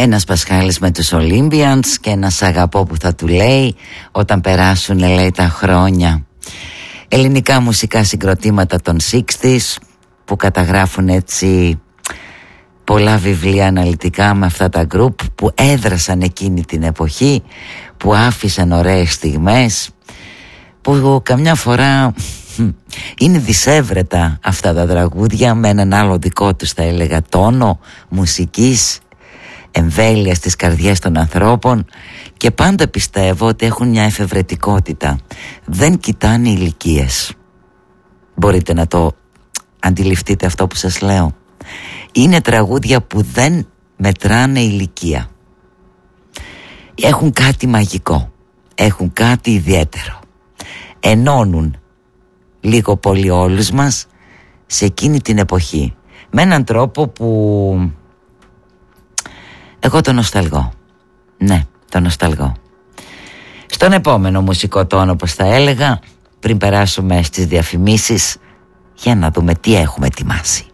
Ένας Πασχάλης με τους Olympians και ένας αγαπώ που θα του λέει όταν περάσουν, λέει, τα χρόνια. Ελληνικά μουσικά συγκροτήματα των 60's που καταγράφουν έτσι πολλά βιβλία αναλυτικά με αυτά τα γκρουπ που έδρασαν εκείνη την εποχή, που άφησαν ωραίες στιγμές, που καμιά φορά είναι δισεύρετα αυτά τα τραγούδια με έναν άλλο δικό τους, θα έλεγα, τόνο μουσικής, εμβέλεια στις καρδιές των ανθρώπων, και πάντα πιστεύω ότι έχουν μια εφευρετικότητα. Δεν κοιτάνε ηλικίες. Μπορείτε να το αντιληφθείτε αυτό που σας λέω? Είναι τραγούδια που δεν μετράνε ηλικία. Έχουν κάτι μαγικό, έχουν κάτι ιδιαίτερο. Ενώνουν λίγο πολύ όλους μας σε εκείνη την εποχή με έναν τρόπο που εγώ το νοσταλγώ. Ναι, το νοσταλγώ. Στον επόμενο μουσικό τόνο, όπως θα έλεγα, πριν περάσουμε στις διαφημίσεις, για να δούμε τι έχουμε ετοιμάσει.